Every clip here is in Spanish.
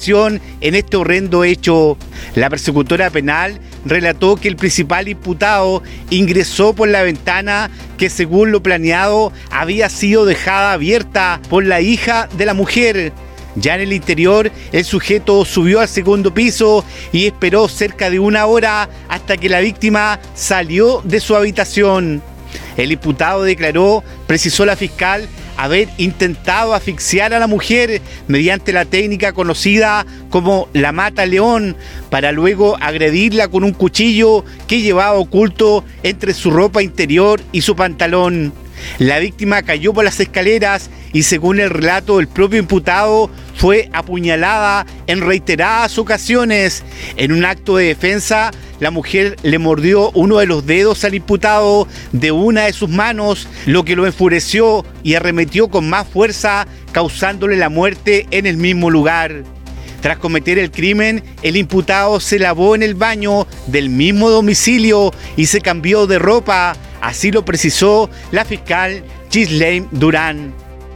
investigación en este horrendo hecho. La persecutora penal relató que el principal imputado ingresó por la ventana que, según lo planeado, había sido dejada abierta por la hija de la mujer. Ya en el interior, el sujeto subió al segundo piso y esperó cerca de 1 hora hasta que la víctima salió de su habitación. El imputado declaró, precisó la fiscal, haber intentado asfixiar a la mujer mediante la técnica conocida como la mata león, para luego agredirla con un cuchillo que llevaba oculto entre su ropa interior y su pantalón. La víctima cayó por las escaleras y, según el relato del propio imputado, fue apuñalada en reiteradas ocasiones. En un acto de defensa, la mujer le mordió uno de los dedos al imputado de una de sus manos, lo que lo enfureció y arremetió con más fuerza, causándole la muerte en el mismo lugar. Tras cometer el crimen, el imputado se lavó en el baño del mismo domicilio y se cambió de ropa. Así lo precisó la fiscal Ghislaine Durán.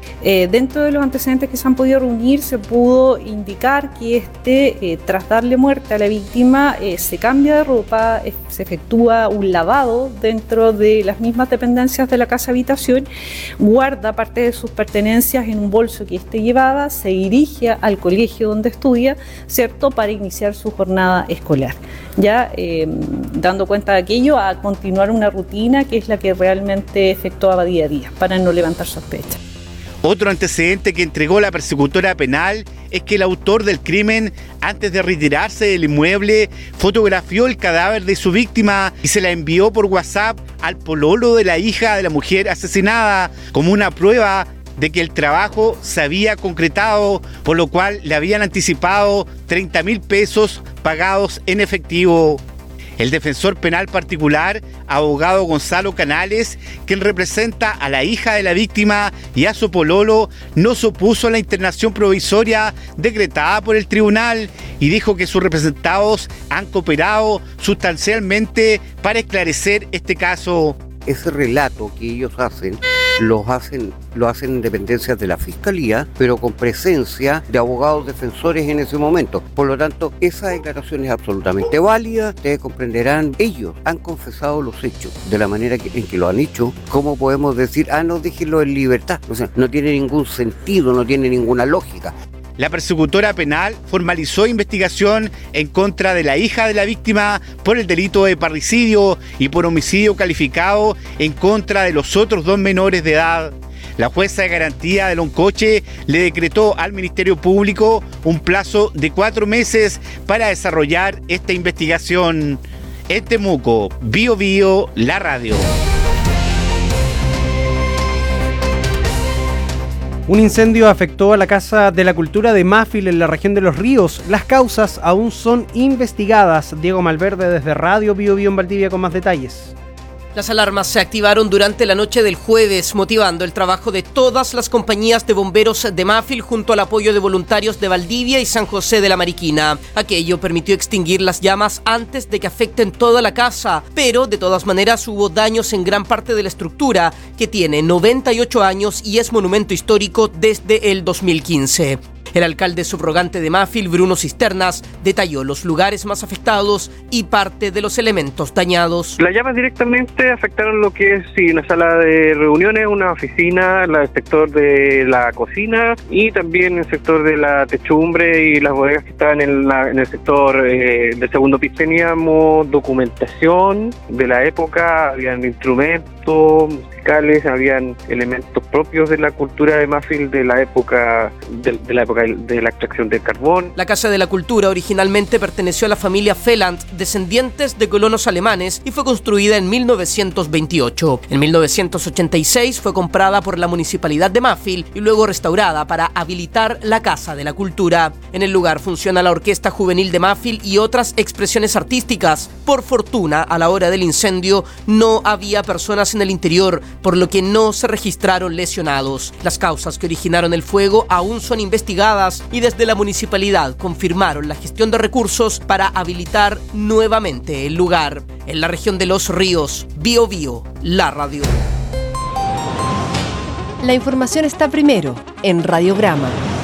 Dentro de los antecedentes que se han podido reunir, se pudo indicar que tras darle muerte a la víctima, se cambia de ropa, se efectúa un lavado dentro de las mismas dependencias de la casa habitación, guarda parte de sus pertenencias en un bolso que llevaba, se dirige al colegio donde estudia, ¿cierto?, para iniciar su jornada escolar. Ya dando cuenta de aquello, a continuar una rutina que es la que realmente efectuaba día a día, para no levantar sospechas. Otro antecedente que entregó la persecutora penal es que el autor del crimen, antes de retirarse del inmueble, fotografió el cadáver de su víctima y se la envió por WhatsApp al pololo de la hija de la mujer asesinada, como una prueba de que el trabajo se había concretado, por lo cual le habían anticipado 30.000 pesos pagados en efectivo. El defensor penal particular, abogado Gonzalo Canales, quien representa a la hija de la víctima y a su pololo, no se opuso a la internación provisoria decretada por el tribunal y dijo que sus representados han cooperado sustancialmente para esclarecer este caso. Ese relato que ellos hacen, lo hacen en dependencias de la Fiscalía, pero con presencia de abogados defensores en ese momento. Por lo tanto, esa declaración es absolutamente válida. Ustedes comprenderán, ellos han confesado los hechos de la manera en que lo han hecho. ¿Cómo podemos decir, no, déjenlo en libertad? O sea, no tiene ningún sentido, no tiene ninguna lógica. La persecutora penal formalizó investigación en contra de la hija de la víctima por el delito de parricidio y por homicidio calificado en contra de los otros 2 menores de edad. La jueza de garantía de Loncoche le decretó al Ministerio Público un plazo de 4 meses para desarrollar esta investigación. En Temuco, Bio Bio, la radio. Un incendio afectó a la Casa de la Cultura de Mafil en la región de Los Ríos. Las causas aún son investigadas. Diego Malverde desde Radio Bio Bio en Valdivia con más detalles. Las alarmas se activaron durante la noche del jueves, motivando el trabajo de todas las compañías de bomberos de Mafil junto al apoyo de voluntarios de Valdivia y San José de la Mariquina. Aquello permitió extinguir las llamas antes de que afecten toda la casa, pero de todas maneras hubo daños en gran parte de la estructura, que tiene 98 años y es monumento histórico desde el 2015. El alcalde subrogante de Mafil, Bruno Cisternas, detalló los lugares más afectados y parte de los elementos dañados. Las llamas directamente afectaron lo que es una sala de reuniones, una oficina, el sector de la cocina y también el sector de la techumbre y las bodegas que estaban en el sector del segundo piso. Teníamos documentación de la época, habían instrumentos musicales, habían elementos propios de la cultura de Mafil de la época de la extracción del carbón. La Casa de la Cultura originalmente perteneció a la familia Feland, descendientes de colonos alemanes, y fue construida en 1928. En 1986 fue comprada por la Municipalidad de Mafil y luego restaurada para habilitar la Casa de la Cultura. En el lugar funciona la Orquesta Juvenil de Mafil y otras expresiones artísticas. Por fortuna, a la hora del incendio no había personas en el interior, por lo que no se registraron lesionados. Las causas que originaron el fuego aún son investigadas y desde la municipalidad confirmaron la gestión de recursos para habilitar nuevamente el lugar. En la región de Los Ríos, Bio Bio, la radio. La información está primero en Radiograma.